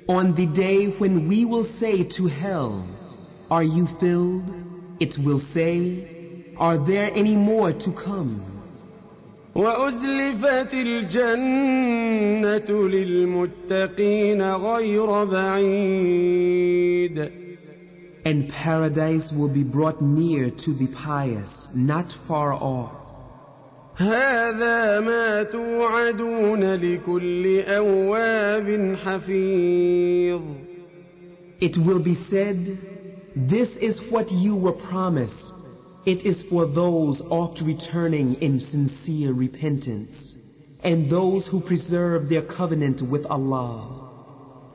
On the day when we will say to hell, "Are you filled?" it will say, "Are there any more to come?" وأزلفت الجنة للمتقين غير بعيد. And paradise will be brought near to the pious, not far off. هذا ما توعدون لكل أواب حفيظ. It will be said, "This is what you were promised. It is for those oft returning in sincere repentance, and those who preserve their covenant with Allah."